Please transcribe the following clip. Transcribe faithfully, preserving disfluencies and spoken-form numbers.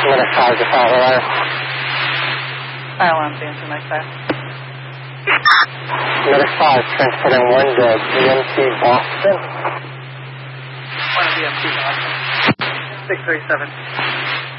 Minute five to five, alright? Fire alarm's answer, my side. Minute five, transporting one to B M C Boston. One to B M C Boston. six three seven.